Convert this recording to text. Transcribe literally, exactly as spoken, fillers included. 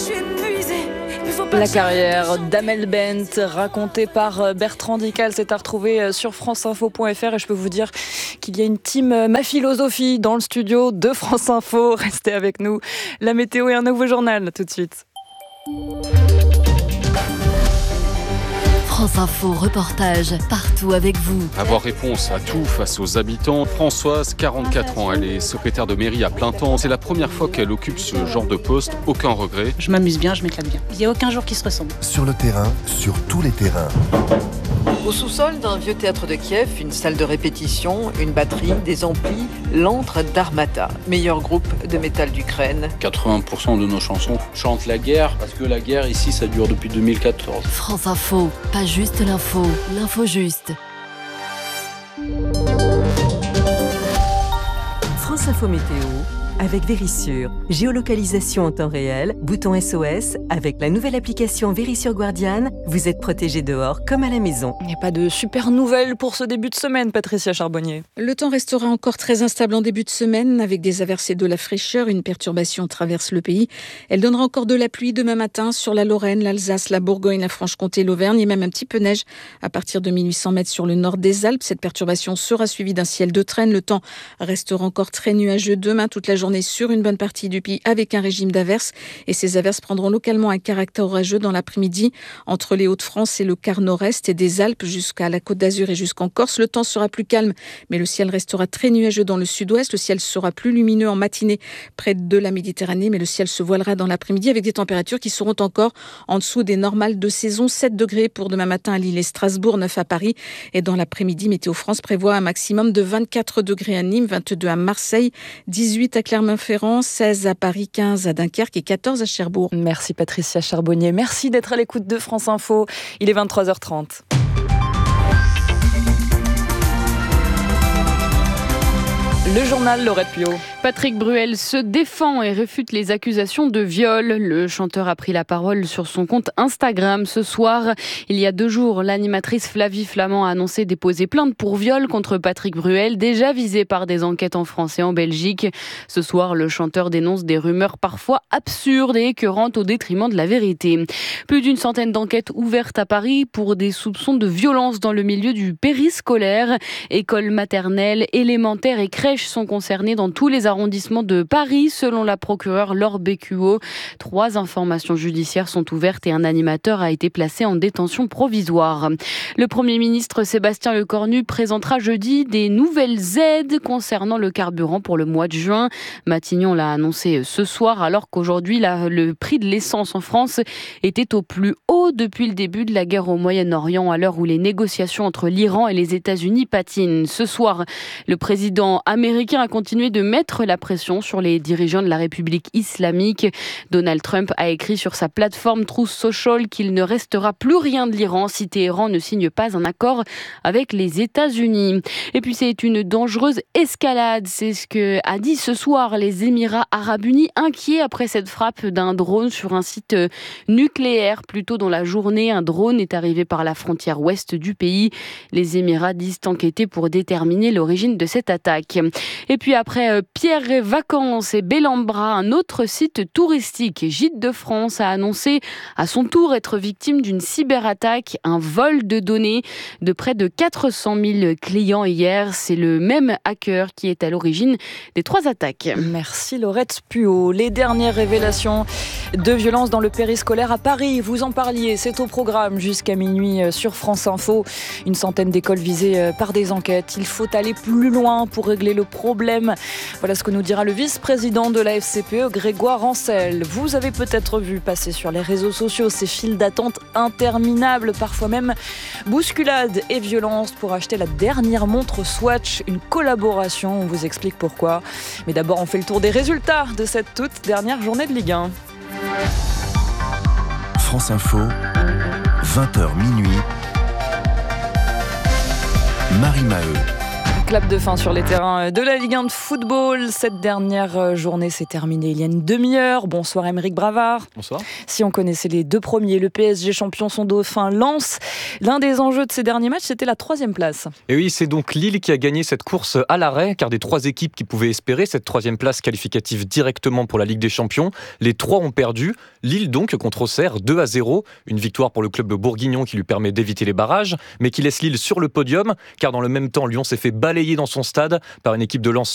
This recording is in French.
suis épuisée. Il faut pas La carrière d'Amel Bent, racontée par Bertrand Dical, c'est à retrouver sur franceinfo point f r. Et je peux vous dire qu'il y a une team Ma Philosophie dans le studio de France Info. Restez avec nous. La météo et un nouveau journal, tout de suite. France Info, reportage partout avec vous. Avoir réponse à tout face aux habitants. Françoise, quarante-quatre ans, elle est secrétaire de mairie à plein temps. C'est la première fois qu'elle occupe ce genre de poste. Aucun regret. Je m'amuse bien, je m'éclate bien. Il n'y a aucun jour qui se ressemble. Sur le terrain, sur tous les terrains. Au sous-sol d'un vieux théâtre de Kiev, une salle de répétition, une batterie, des amplis, l'antre d'Armata, meilleur groupe de métal d'Ukraine. quatre-vingts pour cent de nos chansons chantent la guerre, parce que la guerre ici, ça dure depuis deux mille quatorze. France Info, pas juste l'info, l'info juste. France Info Météo avec Vérissure. Géolocalisation en temps réel, bouton S O S. Avec la nouvelle application Vérissure Guardian, vous êtes protégé dehors comme à la maison. Il n'y a pas de super nouvelles pour ce début de semaine, Patricia Charbonnier. Le temps restera encore très instable en début de semaine avec des averses et de la fraîcheur. Une perturbation traverse le pays. Elle donnera encore de la pluie demain matin sur la Lorraine, l'Alsace, la Bourgogne, la Franche-Comté, l'Auvergne et même un petit peu neige à partir de mille huit cents mètres sur le nord des Alpes. Cette perturbation sera suivie d'un ciel de traîne. Le temps restera encore très nuageux demain toute la journée sur une bonne partie du pays avec un régime d'averses. Et ces averses prendront localement un caractère orageux dans l'après-midi entre les Hauts-de-France et le quart nord-est et des Alpes jusqu'à la Côte d'Azur et jusqu'en Corse. Le temps sera plus calme, mais le ciel restera très nuageux dans le sud-ouest. Le ciel sera plus lumineux en matinée près de la Méditerranée, mais le ciel se voilera dans l'après-midi avec des températures qui seront encore en dessous des normales de saison. sept degrés pour demain matin à Lille et Strasbourg, neuf à Paris. Et dans l'après-midi, Météo France prévoit un maximum de vingt-quatre degrés à Nîmes, vingt-deux à Marseille, dix-huit à Clermont-Ferrand, seize à Paris, quinze à Dunkerque et quatorze à Cherbourg. Merci Patricia Charbonnier. Merci d'être à l'écoute de France Info. Il est vingt-trois heures trente. Le journal Laurette Pio. Patrick Bruel se défend et réfute les accusations de viol. Le chanteur a pris la parole sur son compte Instagram ce soir. Il y a deux jours, l'animatrice Flavie Flament a annoncé déposer plainte pour viol contre Patrick Bruel, déjà visé par des enquêtes en France et en Belgique. Ce soir, le chanteur dénonce des rumeurs parfois absurdes et écœurantes au détriment de la vérité. Plus d'une centaine d'enquêtes ouvertes à Paris pour des soupçons de violence dans le milieu du périscolaire. Écoles maternelles, élémentaires et crèches sont concernés dans tous les arrondissements de Paris, selon la procureure Laure Bécuot. Trois informations judiciaires sont ouvertes et un animateur a été placé en détention provisoire. Le Premier ministre Sébastien Lecornu présentera jeudi des nouvelles aides concernant le carburant pour le mois de juin. Matignon l'a annoncé ce soir, alors qu'aujourd'hui la, le prix de l'essence en France était au plus haut depuis le début de la guerre au Moyen-Orient, à l'heure où les négociations entre l'Iran et les États-Unis patinent. Ce soir, le président américain américain a continué de mettre la pression sur les dirigeants de la République islamique. Donald Trump a écrit sur sa plateforme Truth Social qu'il ne restera plus rien de l'Iran si Téhéran ne signe pas un accord avec les États-Unis. Et puis c'est une dangereuse escalade, c'est ce que a dit ce soir les Émirats Arabes Unis, inquiets après cette frappe d'un drone sur un site nucléaire. Plus tôt dans la journée, un drone est arrivé par la frontière ouest du pays. Les Émirats disent enquêter pour déterminer l'origine de cette attaque. Et puis après euh, Pierre et Vacances et Bellambra, un autre site touristique, Gîtes de France, a annoncé à son tour être victime d'une cyberattaque, un vol de données de près de quatre cent mille clients hier. C'est le même hacker qui est à l'origine des trois attaques. Merci Laurette Puot. Les dernières révélations de violence dans le périscolaire à Paris, vous en parliez, c'est au programme jusqu'à minuit sur France Info. Une centaine d'écoles visées par des enquêtes. Il faut aller plus loin pour régler le problème. Voilà ce que nous dira le vice-président de la F C P E, Grégoire Ancel. Vous avez peut-être vu passer sur les réseaux sociaux ces files d'attente interminables, parfois même bousculades et violences pour acheter la dernière montre Swatch, une collaboration. On vous explique pourquoi. Mais d'abord, on fait le tour des résultats de cette toute dernière journée de Ligue un. France Info, vingt heures minuit. Marie Maheu. Clap de fin sur les terrains de la Ligue un de football. Cette dernière journée s'est terminée il y a une demi-heure. Bonsoir Aymeric Bravard. Bonsoir. Si on connaissait les deux premiers, le P S G champion, son dauphin Lens. L'un des enjeux de ces derniers matchs, c'était la troisième place. Et oui, c'est donc Lille qui a gagné cette course à l'arrêt, car des trois équipes qui pouvaient espérer cette troisième place qualificative directement pour la Ligue des Champions, les trois ont perdu. Lille donc contre Auxerre, deux à zéro. Une victoire pour le club bourguignon qui lui permet d'éviter les barrages, mais qui laisse Lille sur le podium, car dans le même temps, Lyon s'est fait balayer dans son stade par une équipe de Lens